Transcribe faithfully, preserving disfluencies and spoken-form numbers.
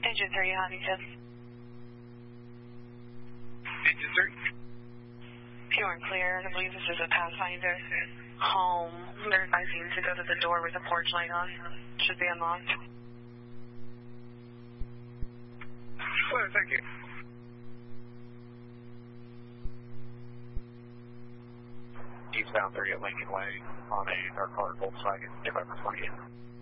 Engine three, Huntington. Engine three. Pure and clear. I believe this is a Pathfinder home. They're advising to go to the door with the porch light on. Should be unlocked. Well, thank you. Eastbound thirty at Lincoln Way on a dark colored Volkswagen, November twentieth.